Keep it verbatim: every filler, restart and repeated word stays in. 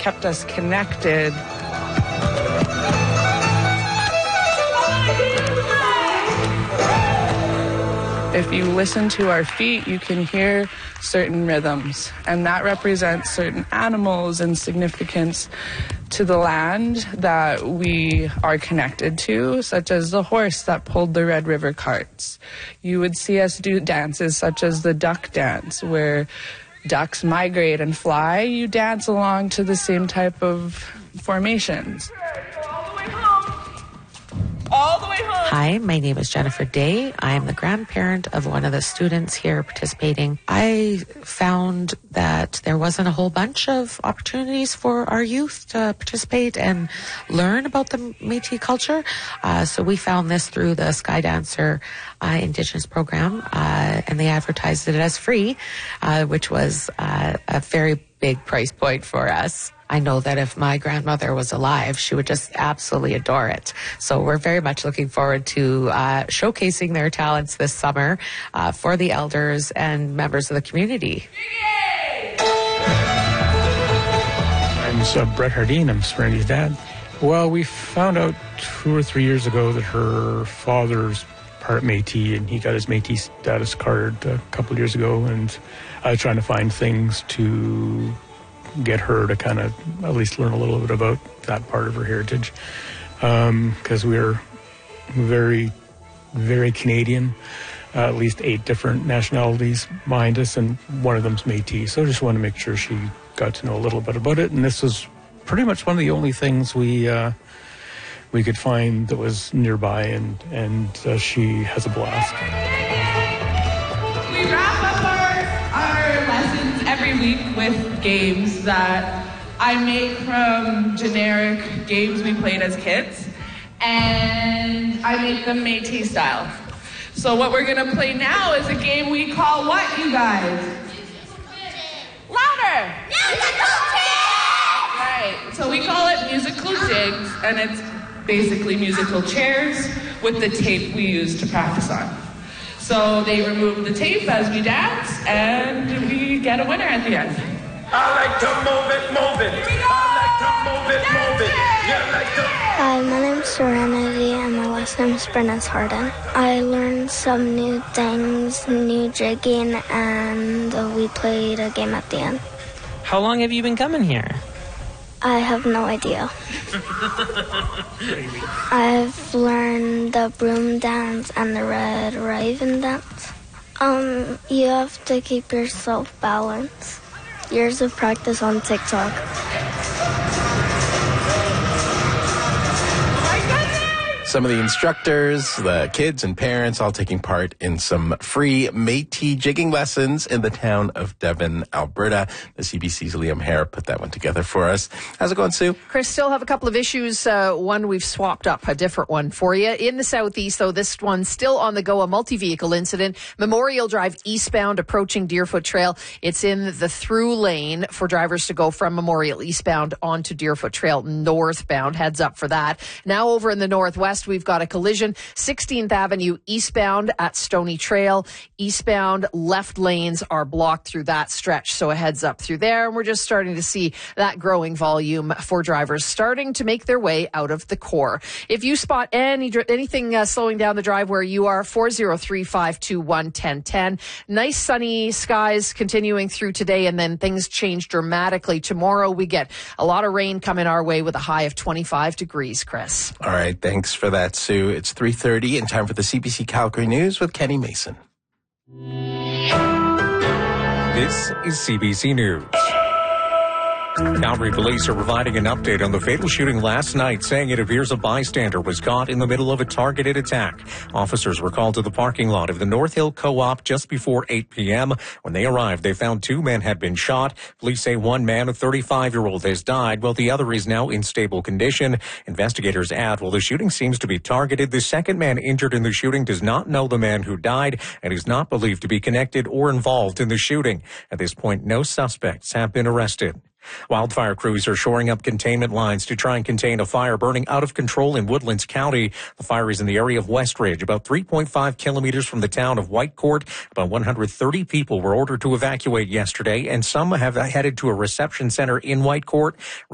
kept us connected. If you listen to our feet, you can hear certain rhythms, and that represents certain animals and significance to the land that we are connected to, such as the horse that pulled the Red River carts. You would see us do dances such as the duck dance, where ducks migrate and fly. You dance along to the same type of formations. All the way home. All the way home. Hi, my name is Jennifer Day. I am the grandparent of one of the students here participating. I found that there wasn't a whole bunch of opportunities for our youth to participate and learn about the Métis culture. Uh, so we found this through the Sky Dancer uh, Indigenous program, uh, and they advertised it as free, uh, which was uh, a very big price point for us. I know that if my grandmother was alive, she would just absolutely adore it. So we're very much looking forward to uh, showcasing their talents this summer uh, for the elders and members of the community. I'm uh, Brett Hardeen. I'm Serenity's dad. Well, we found out two or three years ago that her father's part Métis, and he got his Métis status card a couple of years ago, and I was trying to find things to get her to kind of at least learn a little bit about that part of her heritage, because um, we're very, very Canadian. Uh, at least eight different nationalities behind us, and one of them's Métis. So I just wanted to make sure she got to know a little bit about it. And this was pretty much one of the only things we uh, we could find that was nearby, and and uh, she has a blast. We wrap up our, our lessons every week with games that I make from generic games we played as kids, and I make them Métis style. So what we're going to play now is a game we call what, you guys? Louder! Musical chairs! Right, so we call it musical jigs, and it's basically musical chairs with the tape we use to practice on. So they remove the tape as we dance, and we get a winner at the end. I like to move it, move it. I like to move it, move it. You like to... Hi, my name's Serenity, and my last name is Brennan Harden. I learned some new things, new jigging, and uh, we played a game at the end. How long have you been coming here? I have no idea. I've learned the broom dance and the red raven dance. Um, you have to keep yourself balanced. Years of practice on TikTok. Some of the instructors, the kids and parents all taking part in some free Métis jigging lessons in the town of Devon, Alberta. The C B C's Liam Hare put that one together for us. How's it going, Sue? Chris, still have a couple of issues. Uh, one, we've swapped up a different one for you. In the southeast, though, this one's still on the go, a multi-vehicle incident. Memorial Drive eastbound approaching Deerfoot Trail. It's in the through lane for drivers to go from Memorial eastbound onto Deerfoot Trail northbound. Heads up for that. Now over in the northwest, we've got a collision. sixteenth Avenue eastbound at Stony Trail. Eastbound left lanes are blocked through that stretch, so a heads up through there. And we're just starting to see that growing volume for drivers starting to make their way out of the core. If you spot any anything uh, slowing down the drive where you are, four oh three, five two one, one oh one oh. Nice sunny skies continuing through today, and then things change dramatically. Tomorrow we get a lot of rain coming our way with a high of twenty-five degrees, Chris. All right, thanks for that, Sue. It's three thirty and time for the C B C Calgary News with Kenny Mason. This is C B C News. Calgary police are providing an update on the fatal shooting last night, saying it appears a bystander was caught in the middle of a targeted attack. Officers were called to the parking lot of the North Hill Co-op just before eight p.m. When they arrived, they found two men had been shot. Police say one man, a thirty-five-year-old, has died, while the other is now in stable condition. Investigators add, while the shooting seems to be targeted, the second man injured in the shooting does not know the man who died and is not believed to be connected or involved in the shooting. At this point, no suspects have been arrested. Wildfire crews are shoring up containment lines to try and contain a fire burning out of control in Woodlands County. The fire is in the area of Westridge, about three point five kilometers from the town of Whitecourt. About one hundred thirty people were ordered to evacuate yesterday, and some have headed to a reception center in Whitecourt.